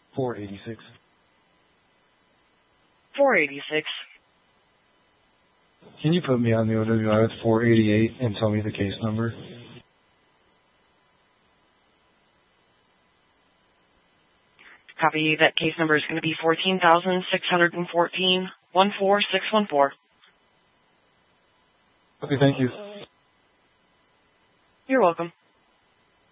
486. 486. Can you put me on the OWI with 488 and tell me the case number? Copy. That case number is going to be 14,614 14614. Okay, thank you. You're welcome.